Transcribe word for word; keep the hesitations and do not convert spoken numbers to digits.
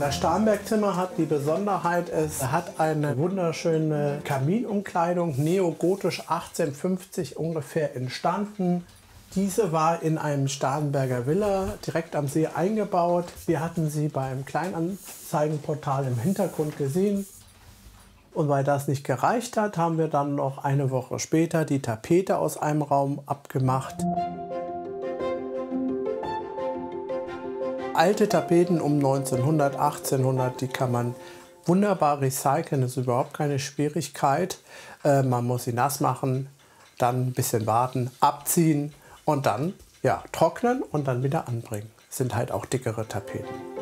Das Starnberg-Zimmer hat die Besonderheit, es hat eine wunderschöne Kaminumkleidung, neogotisch achtzehnhundertfünfzig ungefähr entstanden. Diese war in einem Starnberger Villa direkt am See eingebaut. Wir hatten sie beim Kleinanzeigenportal im Hintergrund gesehen. Und weil das nicht gereicht hat, haben wir dann noch eine Woche später die Tapete aus einem Raum abgemacht. Alte Tapeten um neunzehnhundert, achtzehnhundert, die kann man wunderbar recyceln, das ist überhaupt keine Schwierigkeit. Äh, man muss sie nass machen, dann ein bisschen warten, abziehen und dann ja, trocknen und dann wieder anbringen. Das sind halt auch dickere Tapeten.